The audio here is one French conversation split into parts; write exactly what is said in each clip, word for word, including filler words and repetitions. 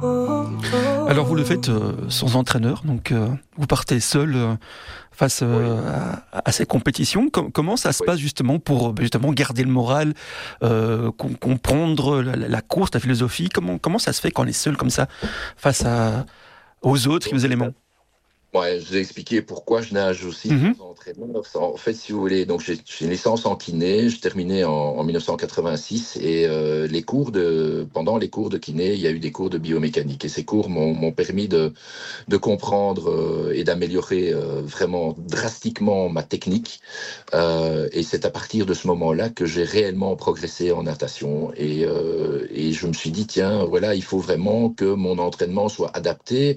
Alors vous le faites euh, sans entraîneur, donc euh, vous partez seul euh, face euh, Oui. à, à ces compétitions. Com- comment ça se Oui. passe justement pour euh, justement garder le moral, euh, com- comprendre la, la course, la philosophie. Comment comment ça se fait quand on est seul comme ça face à, aux autres et aux Donc, c'est éléments? un Ouais, je vous ai expliqué pourquoi je nage aussi Mhm. sans entraîneur. Ça, En fait, si vous voulez, donc j'ai j'ai une licence en kiné, je terminais en, en mille neuf cent quatre-vingt-six et euh, les cours de, pendant les cours de kiné, il y a eu des cours de biomécanique et ces cours m'ont m'ont permis de, de comprendre euh, et d'améliorer euh, vraiment drastiquement ma technique. Euh, et c'est à partir de ce moment-là que j'ai réellement progressé en natation et, euh, et je me suis dit, tiens, voilà, il faut vraiment que mon entraînement soit adapté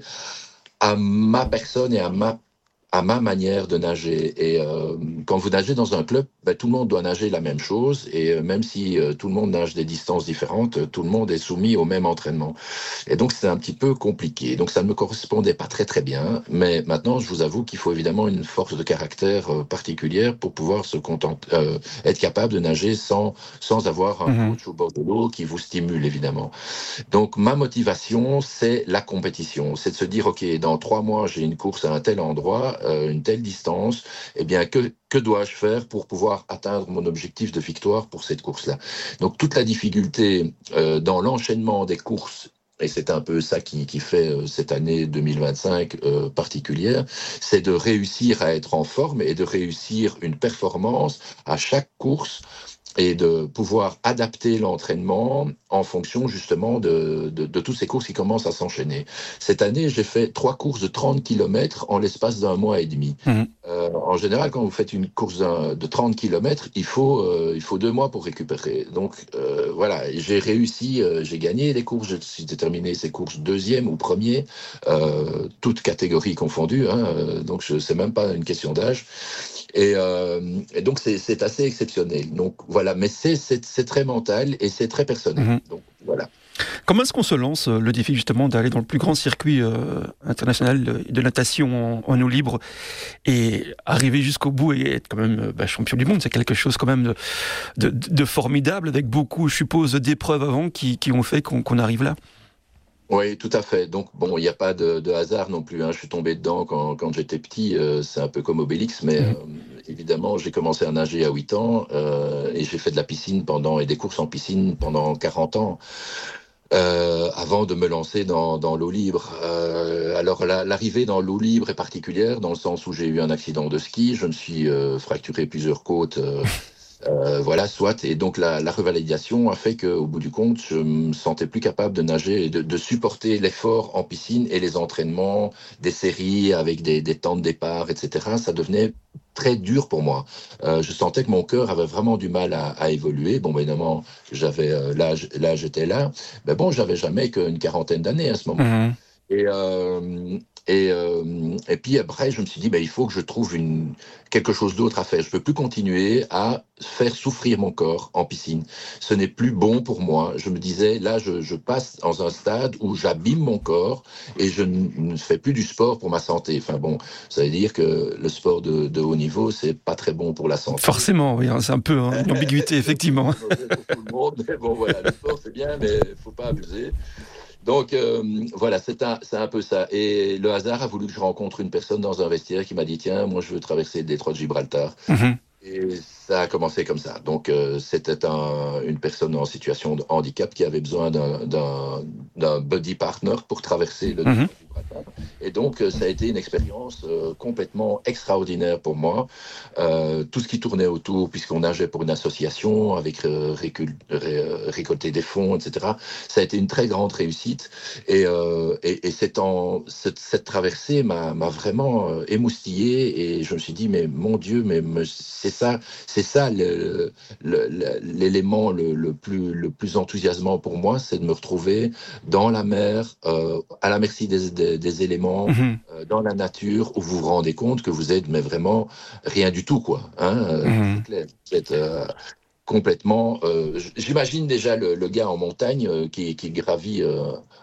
à ma personne et à ma, à ma manière de nager. Et euh, quand vous nagez dans un club, ben, tout le monde doit nager la même chose. Et euh, même si euh, tout le monde nage des distances différentes, euh, tout le monde est soumis au même entraînement. Et donc, c'est un petit peu compliqué. Donc, ça ne me correspondait pas très, très bien. Mais maintenant, je vous avoue qu'il faut évidemment une force de caractère euh, particulière pour pouvoir se contenter, euh, être capable de nager sans, sans avoir un Mhm. coach au bord de l'eau qui vous stimule, évidemment. Donc, ma motivation, c'est la compétition. C'est de se dire, OK, dans trois mois, j'ai une course à un tel endroit, euh, une telle distance. Eh bien, que, que dois-je faire pour pouvoir atteindre mon objectif de victoire pour cette course-là? Donc, toute la difficulté euh, dans l'enchaînement des courses, et c'est un peu ça qui, qui fait euh, cette année deux mille vingt-cinq euh, particulière, c'est de réussir à être en forme et de réussir une performance à chaque course et de pouvoir adapter l'entraînement en fonction justement de, de, de toutes ces courses qui commencent à s'enchaîner. Cette année, j'ai fait trois courses de trente kilomètres en l'espace d'un mois et demi. Mhm. Euh, en général, quand vous faites une course d'un- de trente kilomètres, il faut, euh, il faut deux mois pour récupérer. Donc euh, voilà, j'ai réussi, euh, j'ai gagné les courses, je suis déterminé ces courses deuxième ou premier, euh, toutes catégories confondues, hein, euh, donc je sais même pas une question d'âge. Et, euh, et donc, c'est c'est assez exceptionnel. Donc, voilà. Mais c'est c'est- c'est très mental et c'est très personnel. Mhm. Donc, voilà. Comment est-ce qu'on se lance euh, le défi justement d'aller dans le plus grand circuit euh, international de, de natation en, en eau libre et arriver jusqu'au bout et être quand même euh, bah, champion du monde? C'est quelque chose quand même de, de, de formidable avec beaucoup, je suppose, d'épreuves avant qui, qui ont fait qu'on qu'on arrive là. Oui, tout à fait. Donc, bon, il n'y a pas de, de hasard non plus, hein. Je suis tombé dedans quand, quand j'étais petit. Euh, c'est un peu comme Obélix, mais euh, Mhm. évidemment, j'ai commencé à nager à huit ans euh, et j'ai fait de la piscine pendant et des courses en piscine pendant quarante ans. Euh, avant de me lancer dans, dans l'eau libre. Euh, alors la- l'arrivée dans l'eau libre est particulière dans le sens où j'ai eu un accident de ski, je me suis euh, fracturé plusieurs côtes, euh, euh, voilà, soit. Et donc la, la revalidation a fait qu'au bout du compte, je me sentais plus capable de nager et de, de supporter l'effort en piscine et les entraînements, des séries avec des, des temps de départ, et cetera. Ça devenait très dur pour moi. Euh, je sentais que mon cœur avait vraiment du mal à, à évoluer. Bon, évidemment, j'avais euh, l'âge, l'âge était là, mais bon, j'avais jamais qu'une quarantaine d'années à ce moment-là. Mhm. Et, euh, et, euh, et puis après, je me suis dit, ben, il faut que je trouve une, quelque chose d'autre à faire. Je peux plus continuer à faire souffrir mon corps en piscine. Ce n'est plus bon pour moi. Je me disais, là, je, je passe dans un stade où j'abîme mon corps et je n- ne fais plus du sport pour ma santé. Enfin bon, ça veut dire que le sport de, de haut niveau, c'est pas très bon pour la santé. Forcément, oui, hein, c'est un peu hein, une ambiguïté, effectivement. C'est mauvais pour tout le monde, mais bon, voilà, le sport, c'est bien, mais il faut pas abuser. Donc euh, voilà, c'est un, c'est un peu ça. Et le hasard a voulu que je rencontre une personne dans un vestiaire qui m'a dit, tiens, moi je veux traverser le détroit de Gibraltar. Mhm. Et ça a commencé comme ça. Donc euh, c'était un- une personne en situation de handicap qui avait besoin d'un d'un- d'un buddy partner pour traverser le Mhm. détroit de Gibraltar. Et donc euh, ça a été une expérience euh, complètement extraordinaire pour moi. Euh, tout ce qui tournait autour, puisqu'on nageait pour une association avec euh, récul- ré- euh, récolter des fonds, et cetera. Ça a été une très grande réussite. Et, euh, et, et c'est en- cette, cette traversée m'a m'a vraiment euh, émoustillé. Et je me suis dit, mais mon Dieu, mais me- c'est ça, c'est ça le- le- le- l'élément le, le plus, le plus enthousiasmant pour moi, c'est de me retrouver dans la mer, euh, à la merci des, des, des éléments, Mhm. euh, dans la nature, où vous vous rendez compte que vous êtes mais vraiment rien du tout, quoi. Hein, euh, c'est Mhm. clair. Vous êtes euh, complètement. euh, j- J'imagine déjà le, le gars en montagne euh, qui, qui gravit euh,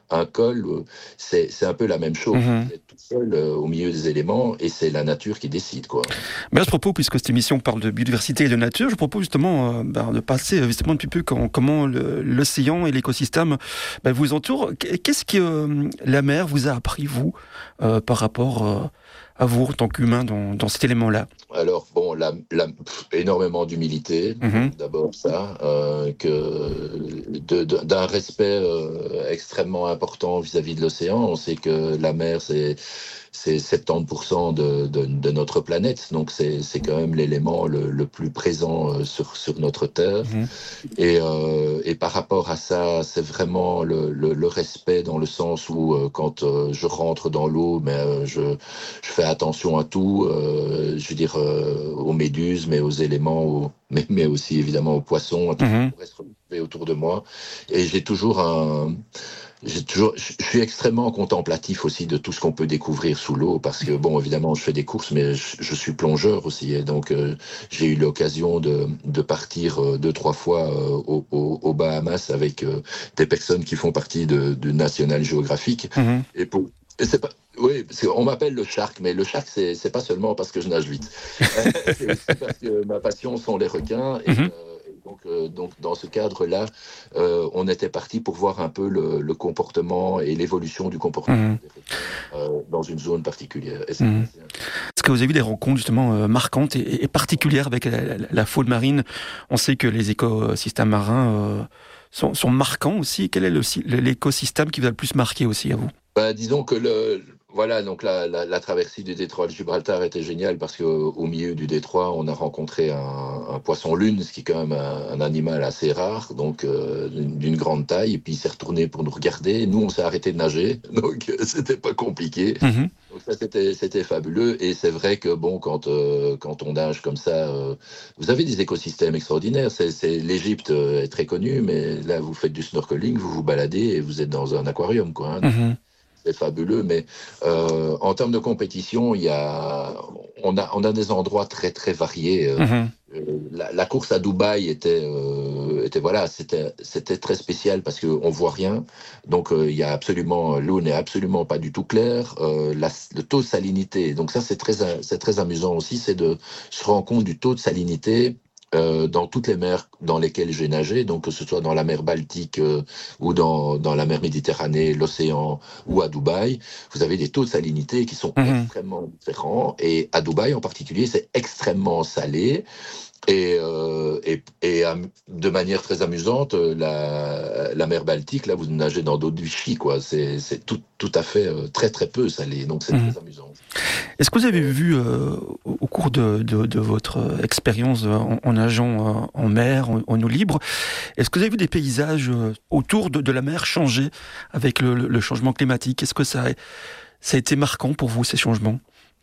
un col, euh, c'est, c'est un peu la même chose. Mhm. Vous êtes tout seul euh, au milieu des éléments et c'est la nature qui décide, quoi. Mais à ce propos, puisque cette émission parle de biodiversité et de nature, je propose justement euh, ben, de passer euh, justement un petit peu quand- comment le- l'océan et l'écosystème ben, vous entourent. Qu'est-ce que euh, la mer vous a appris, vous, euh, par rapport euh, à vous en tant qu'humain dans, dans cet élément-là? Alors, bon, la, la- pff, énormément d'humilité, Mhm. donc d'abord ça, euh, que de- de- d'un respect euh, extrêmement important vis-à-vis de l'océan. On sait que la mer, c'est c'est soixante-dix pour cent de, de, de notre planète, donc c'est c'est quand même l'élément le, le plus présent euh, sur, sur notre Terre. Mhm. Et, euh, et par rapport à ça, c'est vraiment le, le, le respect dans le sens où euh, quand euh, je rentre dans l'eau, mais euh, je, je fais attention à tout, euh, je veux dire euh, aux méduses, mais aux éléments, aux- mais, mais aussi évidemment aux poissons, à tout ce qui Mhm. pourrait se retrouver autour de moi. Et j'ai toujours un, j'ai toujours, je je suis extrêmement contemplatif aussi de tout ce qu'on peut découvrir sous l'eau, parce que bon, évidemment, je fais des courses, mais je, je suis plongeur aussi, et donc euh, j'ai eu l'occasion de, de partir euh, deux, trois fois euh, au- au- aux Bahamas avec euh, des personnes qui font partie de, de National Geographic. Mhm. Et pour, et c'est pas, oui, parce qu'on m'appelle le shark, mais le shark, c'est, c'est pas seulement parce que je nage vite. Euh, c'est aussi parce que ma passion sont les requins. Et, Mhm. euh, et donc, euh, donc, dans ce cadre-là, euh, on était parti pour voir un peu le, le comportement et l'évolution du comportement Mhm. des requins euh, dans une zone particulière. Et c'était Mhm. assez intéressant. Est-ce que vous avez eu des rencontres justement euh, marquantes et, et particulières avec la, la- la faune marine? On sait que les écosystèmes marins euh, sont, sont marquants aussi. Quel est le- l'écosystème qui vous a le plus marqué aussi à vous? Bah, disons que le, voilà, donc la, la, la traversée du détroit de Gibraltar était géniale parce qu'au au milieu du détroit, on a rencontré un, un poisson lune, ce qui est quand même un, un animal assez rare, donc euh, d'une d'une grande taille. Et puis il s'est retourné pour nous regarder. Nous, on s'est arrêté de nager, donc euh, c'était pas compliqué. Mhm. Donc ça, c'était c'était fabuleux. Et c'est vrai que bon, quand euh, quand on nage comme ça, euh, vous avez des écosystèmes extraordinaires. C'est, c'est l'Égypte euh, est très connue, mais là, vous faites du snorkeling, vous vous baladez et vous êtes dans un aquarium, quoi, hein. Mhm. C'est fabuleux, mais euh, en termes de compétition, il y a, on a, on a des endroits très très variés. Euh, Mhm. euh, la, la course à Dubaï était, euh, était voilà, c'était, c'était très spécial parce que on voit rien. Donc euh, il y a absolument, l'eau n'est absolument pas du tout claire. Euh, la- le taux de salinité, donc ça c'est très, c'est très amusant aussi, c'est de se rendre compte du taux de salinité. Euh, dans toutes les mers dans lesquelles j'ai nagé, donc que ce soit dans la mer Baltique euh, ou dans, dans la mer Méditerranée, l'océan ou à Dubaï, vous avez des taux de salinité qui sont Mhm. extrêmement différents. Et à Dubaï en particulier, c'est extrêmement salé. Et, euh, et, et am- de manière très amusante, euh, la, la mer Baltique, là, vous nagez dans d'eau de Vichy, quoi. C'est, c'est tout, tout à fait euh, très très peu salé, donc c'est Mhm. très amusant. Est-ce que vous avez vu euh, au au cours de, de- de votre euh, expérience euh, en, en nageant euh, en mer, en, en eau libre, est-ce que vous avez vu des paysages euh, autour de, de la mer changer avec le, le- le changement climatique? Est-ce que ça a, ça a été marquant pour vous, ces changements?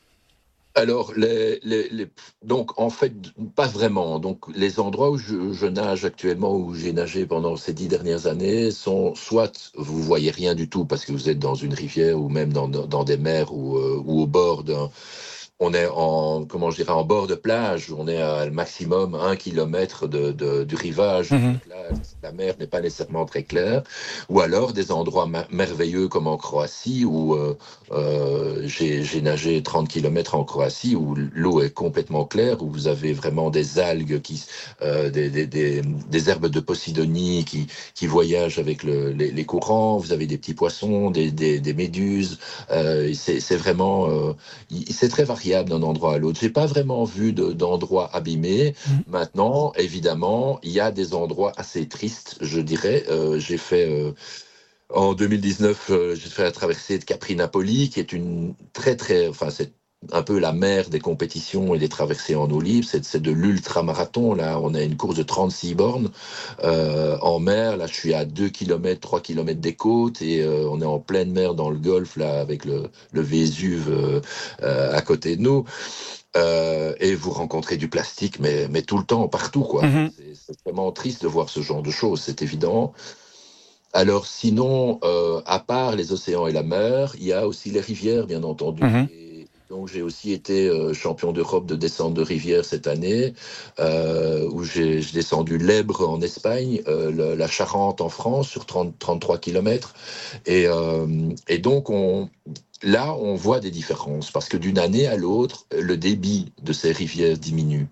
Alors, les, les, les- donc en fait, pas vraiment. Donc, les endroits où je, je nage actuellement, où j'ai nagé pendant ces dix dernières années, sont soit vous voyez rien du tout parce que vous êtes dans une rivière ou même dans, dans, dans des mers ou, euh, ou au bord d'un, on est en, comment je dirais, en bord de plage, on est à le maximum un kilomètre de, de- du rivage. Mhm. Donc là, la mer n'est pas nécessairement très claire. Ou alors des endroits ma- merveilleux comme en Croatie, où euh, euh, j'ai j'ai nagé trente kilomètres en Croatie, où l'eau est complètement claire, où vous avez vraiment des algues, qui, euh, des, des, des, des herbes de Posidonie qui, qui voyagent avec le, les, les courants, vous avez des petits poissons, des, des, des méduses. Euh, c'est c'est vraiment... euh, il- c'est très variable d'un endroit à l'autre. J'ai pas vraiment vu de- d'endroits abîmés. Mhm. Maintenant, évidemment, il y a des endroits assez tristes, je dirais. Euh, j'ai fait euh, en deux mille dix-neuf, euh, j'ai fait la traversée de Capri-Napoli, qui est une très très, enfin c'est un peu la mer des compétitions et des traversées en eau libre. C'est c'est de l'ultra-marathon. Là, on a une course de trente-six bornes euh, en mer. Là, je suis à deux kilomètres, trois kilomètres des côtes et euh, on est en pleine mer dans le Golfe, là, avec le, le Vésuve euh, euh, à côté de nous. Euh, et vous rencontrez du plastique, mais, mais tout le temps, partout, quoi. Mhm. C'est c'est vraiment triste de voir ce genre de choses, c'est évident. Alors sinon, euh, à part les océans et la mer, il y a aussi les rivières, bien entendu. Mhm. Et Donc j'ai aussi été euh, champion d'Europe de descente de rivière cette année, euh, où j'ai j'ai descendu l'Èbre en Espagne, euh, le- la Charente en France sur trente, trente-trois kilomètres. Et, euh, et donc on, là, on voit des différences parce que d'une année à l'autre, le débit de ces rivières diminue.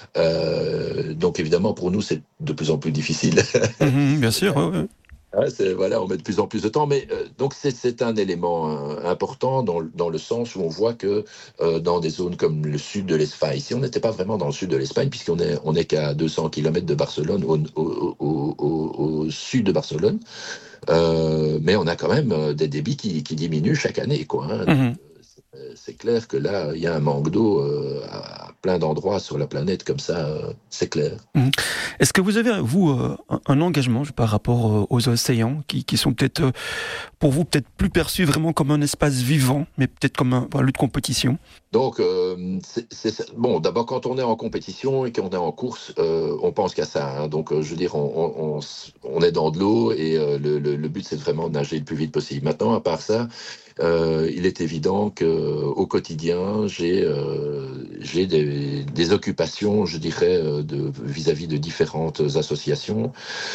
Euh, donc évidemment, pour nous, c'est de plus en plus difficile. Mhm, bien sûr, ouais, ouais. Ouais, c'est- voilà, on met de plus en plus de temps, mais euh, donc c'est c'est un élément euh, important dans, le- dans le sens où on voit que euh, dans des zones comme le sud de l'Espagne, ici on n'était pas vraiment dans le sud de l'Espagne puisqu'on est on est qu'à deux cents kilomètres de Barcelone, au, au, au, au- au sud de Barcelone, euh, mais on a quand même euh, des débits qui, qui diminuent chaque année, quoi. Hein. Donc, Mhm. euh, c'est clair que là, il y a un manque d'eau euh, à plein d'endroits sur la planète comme ça, euh, c'est clair. Mhm. Est-ce que vous avez, vous, euh, un, un engagement par rapport euh, aux océans qui, qui sont peut-être, euh, pour vous, peut-être plus perçus vraiment comme un espace vivant, mais peut-être comme un, un lieu de compétition? Donc, euh, c'est, c'est ça. Bon, d'abord, quand on est en compétition et qu'on est en course, euh, on pense qu'à ça. Hein. Donc, euh, je veux dire, on, on, on, s- on est dans de l'eau et euh, le, le, le but, c'est vraiment de nager le plus vite possible. Maintenant, à part ça, euh, il est évident qu'au quotidien, j'ai euh, j'ai des, des occupations, je dirais, euh, de, vis-à-vis de différentes associations.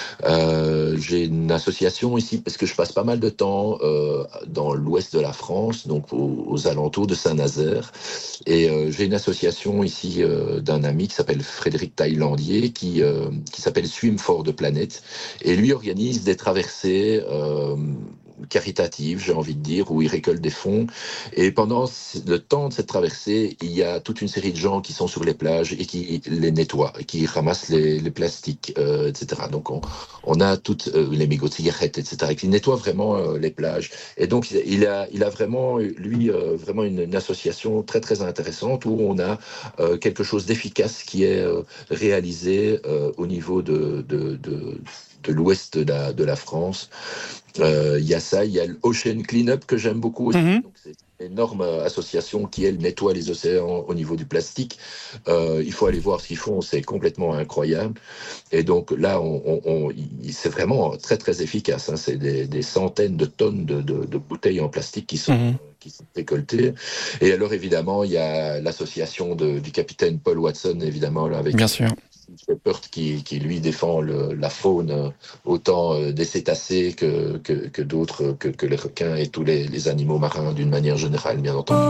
Euh, j'ai une association ici parce que je passe pas mal de temps euh, dans l'ouest de la France, donc aux, aux alentours de Saint-Nazaire. Et euh, j'ai une association ici euh, d'un ami qui s'appelle Frédéric Taillandier, qui, euh, qui s'appelle Swim for the Planet. Et lui organise des traversées euh, caritatives, j'ai envie de dire, où il récolte des fonds. Et pendant le temps de cette traversée, il y a toute une série de gens qui sont sur les plages et qui les nettoient, et qui ramassent les, les plastiques, euh, et cetera. Donc on, on a toutes euh, les mégots de cigarettes, et cetera, et qui nettoient vraiment euh, les plages. Et donc, il a, il a vraiment, lui, euh, vraiment une, une association très, très intéressante où on a euh, quelque chose d'efficace qui est euh, réalisé euh, au niveau de, de, de, de l'ouest de la, de la France. Euh, Il y a ça, il y a l'Ocean Cleanup que j'aime beaucoup aussi. Mhm. Donc, c'est une énorme association qui, elle, nettoie les océans au niveau du plastique. Euh, il faut aller voir ce qu'ils font, c'est complètement incroyable. Et donc là, on, on, on, il- c'est vraiment très très efficace. Hein. C'est des, des centaines de tonnes de, de, de bouteilles en plastique qui sont, Mhm. qui sont récoltées. Et alors évidemment, il y a l'association de- du capitaine Paul Watson, évidemment, là, avec Bien sûr. Shepard qui, qui lui défend le, la faune, euh, autant euh, des cétacés que, que, que d'autres, que, que les requins et tous les, les animaux marins d'une manière générale, bien entendu.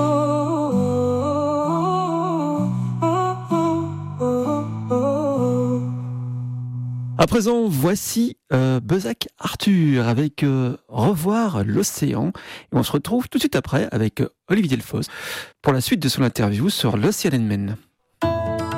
À présent, voici euh, Bezac Arthur avec euh, Revoir l'océan. Et on se retrouve tout de suite après avec euh, Olivier Delfosse pour la suite de son interview sur l'Ocean Man.